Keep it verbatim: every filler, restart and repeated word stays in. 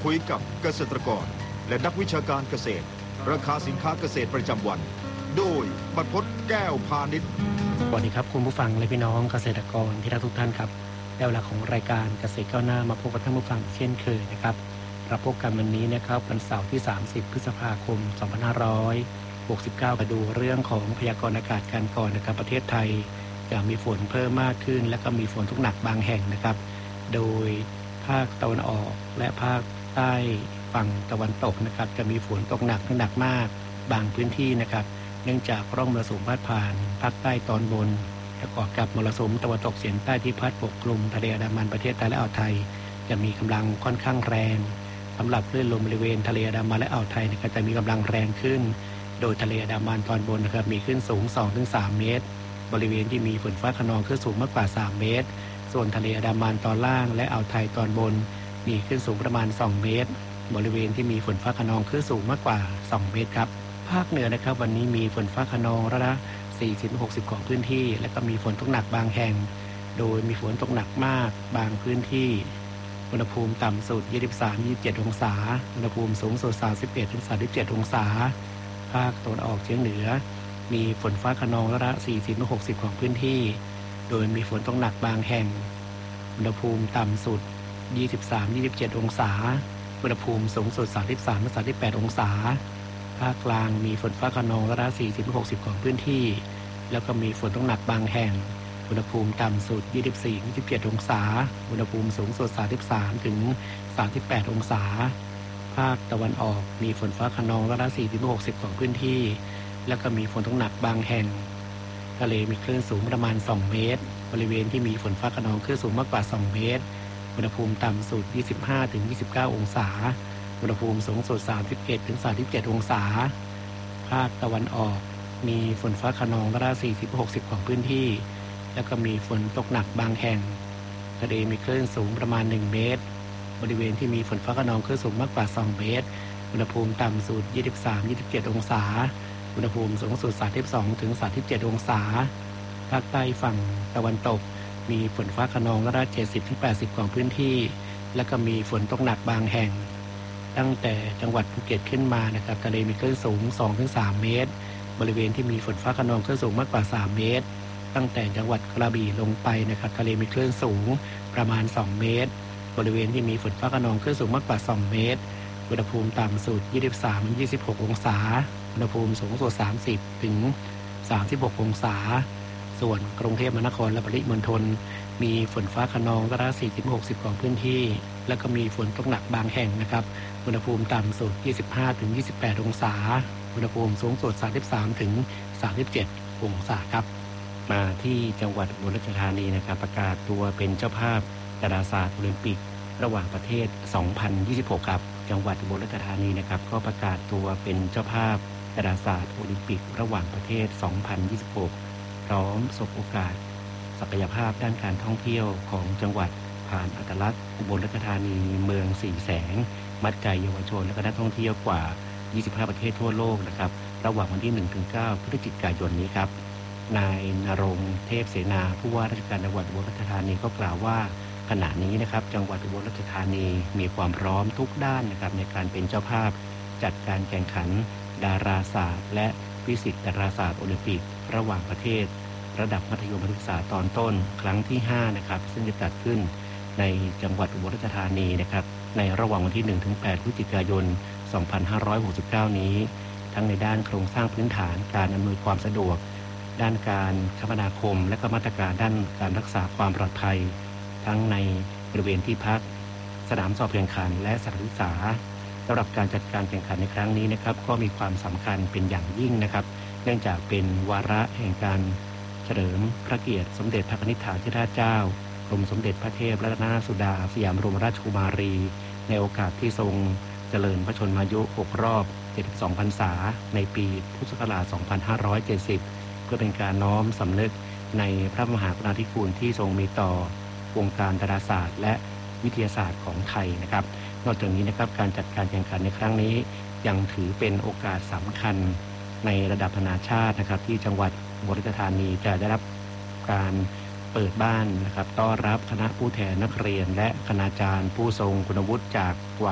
คุยกับเกษตรกรและนักวิชาการเกษตรราคาสินค้าเกษตรประจำวันโดยบรรพตแก้วพาณิชย์สวัสดีครับคุณผู้ฟังและพี่น้องเกษตรกรที่รักทุกท่านครับได้เวลาของรายการเกษตรก้าวหน้ามาพบกับท่านผู้ฟังเช่นเคยนะครับเราพบกันวันนี้นะครับวันเสาร์ที่สามสิบพฤษภาคมสองพันห้าร้อยหกสิบเก้ามาดูเรื่องของพยากรณ์อากาศกันก่อนนะครับประเทศไทยจะมีฝนเพิ่มมากขึ้นและก็มีฝนตกหนักบางแห่งนะครับโดยภาคตะวันออกและภาคใต้ฝั่งตะวันตกนะครับจะมีฝนตกหนักถึงหนักมากบางพื้นที่นะครับเนื่องจากร่องมรสุมพัดผ่านภาคใต้ตอนบนประกอบกับมรสุมตะวันตกเฉียงใต้ที่พัดปกคลุมทะเลอันดามันประเทศไทยและอ่าวไทยจะมีกำลังค่อนข้างแรงสำหรับคลื่นลมบริเวณทะเลอันดามันและอ่าวไทยนะครับจะมีกำลังแรงขึ้นโดยทะเลอันดามันตอนบนนะครับมีคลื่นสูง สองถึงสาม เมตรบริเวณที่มีฝนฟ้าคะนองคลื่นสูงมากกว่าสามเมตรส่วนทะเลอันดามันตอนล่างและอ่าวไทยตอนบนมีคลื่นสูงประมาณสองเมตรบริเวณที่มีฝนฟ้าคะนองคลื่นสูงมากกว่าสองเมตรครับภาคเหนือนะครับวันนี้มีฝนฟ้าคะนองระดับ สี่สิบถึงหกสิบ ของพื้นที่และก็มีฝนตกหนักบางแห่งโดยมีฝนตกหนักมากบางพื้นที่อุณหภูมิต่ำสุด ยี่สิบสามถึงยี่สิบเจ็ด องศาอุณหภูมิสูงสุด สามสิบเอ็ดถึงสามสิบเจ็ด องศาภาคตะวันออกเฉียงเหนือมีฝนฟ้าคะนองระดับ สี่สิบถึงหกสิบ ของพื้นที่โดยมีฝนตกหนักบางแห่งอุณหภูมิต่ำสุด ยี่สิบสามถึงยี่สิบเจ็ด องศาอุณหภูมิสูงสุด สามสิบสามถึงสามสิบแปด องศาภาคกลางมีฝนฟ้าคะนองระดับ สี่สิบถึงหกสิบ ของพื้นที่แล้วก็มีฝนตกหนักบางแห่งอุณหภูมิต่ำสุด ยี่สิบสี่ถึงยี่สิบเจ็ด องศาอุณหภูมิสูงสุด สามสิบสามถึงสามสิบแปด องศาภาคตะวันออกมีฝนฟ้าคะนองระดับ สี่สิบถึงหกสิบ ของพื้นที่แล้วก็มีฝนตกหนักบางแห่งทะเลมีคลื่นสูงประมาณสองเมตรบริเวณที่มีฝนฟ้าคะนองคลื่นสูงมากกว่าสองเมตรอุณหภูมิต่ำสุด ยี่สิบห้าถึงยี่สิบเก้า องศาอุณหภูมิสูงสุด สามสิบเอ็ดถึงสามสิบเจ็ด องศาภาคตะวันออกมีฝนฟ้าคะนองระดับ สี่สิบถึงหกสิบ ของพื้นที่แล้วก็มีฝนตกหนักบางแห่งทะเลมีคลื่นสูงประมาณหนึ่งเมตรบริเวณที่มีฝนฟ้าคะนองคลื่นสูงมากกว่าสองเมตรอุณหภูมิต่ำสุด ยี่สิบสามถึงยี่สิบเจ็ด องศาอุณหภูมิสูงสุด สามสิบสองถึงสามสิบเจ็ด องศาภาคใต้ฝั่งตะวันตกมีฝนฟ้าคะนองระดับ เจ็ดสิบถึงแปดสิบ ของพื้นที่แล้วก็มีฝนตกหนักบางแห่งตั้งแต่จังหวัดภูเก็ตขึ้นมานะครับทะเลมีคลื่นสูง สองถึงสาม เมตรบริเวณที่มีฝนฟ้าคะนองคลื่นสูงมากกว่าสามเมตรตั้งแต่จังหวัดกระบี่ลงไปนะครับทะเลมีคลื่นสูงประมาณสองเมตรบริเวณที่มีฝนฟ้าคะนองคลื่นสูงมากกว่าสองเมตรอุณหภูมิต่ำสุด ยี่สิบสามถึงยี่สิบหก องศาอุณหภูมิสูงสุด สามสิบถึงสามสิบหก องศาส่วนกรุงเทพมหานครและปริมณฑลมีฝนฟ้าคะนองระดับ สี่สิบถึงหกสิบ ของพื้นที่แล้วก็มีฝนตกหนักบางแห่งนะครับอุณหภูมิต่ำสุด ยี่สิบห้าถึงยี่สิบแปด องศาอุณหภูมิสูงสุด สามสิบสามถึงสามสิบเจ็ด องศาครับมาที่จังหวัดอุบลราชธานีนะครับประกาศตัวเป็นเจ้าภาพดาราศาสตร์โอลิมปิกระหว่างประเทศ สองพันยี่สิบหก ครับจังหวัดอุบลราชธานีนะครับก็ประกาศตัวเป็นเจ้าภาพดาราศาสตร์โอลิมปิกระหว่างประเทศ สองพันยี่สิบหก พร้อมสบโอกาสศักยภาพด้านการท่องเที่ยวของจังหวัดผ่านอัตลักษณ์อุบลราชธานีเมืองสี่แสงมัดใจเยาวชนและก็นักท่องเที่ยวกว่ายี่สิบห้าประเทศทั่วโลกนะครับระหว่างวันที่ หนึ่งถึงเก้า พฤศจิกายนนี้ครับนายณรงค์เทพเสนาผู้ว่าราชการจังหวัดอุบลราชธานีก็กล่าวว่าขณะนี้นะครับจังหวัดอุบลราชธานีมีความพร้อมทุกด้านนะครับในการเป็นเจ้าภาพจัดการแข่งขันดาราศาสตร์และฟิสิกส์ดาราศาสตร์โอลิมปิกระหว่างประเทศระดับมัธยมศึกษาตอนต้นครั้งที่ห้านะครับซึ่งจะจัดขึ้นในจังหวัดอุบลราชธานีนะครับในระหว่างวันที่ หนึ่งถึงแปด พฤศจิกายน สองพันห้าร้อยหกสิบเก้า นี้ทั้งในด้านโครงสร้างพื้นฐานการอำนวยความสะดวกด้านการคมนาคมและก็มาตรการด้านการรักษาความปลอดภัยทั้งในบริเวณที่พักสนามสอบแข่งขันและสถานศึกษาสำหรับการจัดการแข่งขันในครั้งนี้นะครับก็มีความสำคัญเป็นอย่างยิ่งนะครับเนื่องจากเป็นวาระแห่งการเฉลิมพระเกียรติสมเด็จพระนิธิถาธิราชเจ้ากรมสมเด็จพระเทพรัตนราชสุดาสยามบรมราชกุมารีในโอกาสที่ทรงเจริญพระชนมายุหกรอบเจ็ดสิบสองพรรษาในปีพุทธศักราชสองพันห้าร้อยเจ็ดสิบเพื่อเป็นการน้อมสำนึกในพระมหากรุณาธิคุณที่ทรงมีต่อวงการดาราศาสตร์และวิทยาศาสตร์ของไทยนะครับนอกจากนี้นะครับการจัดการแข่งขันในครั้งนี้ยังถือเป็นโอกาสสำคัญในระดับนานาชาตินะครับที่จังหวัดอุบลราชธานีจะได้รับการ เปิดบ้านนะครับต้อนรับคณะผู้แทนนักเรียนและคณาจารย์ผู้ทรงคุณวุฒิจาก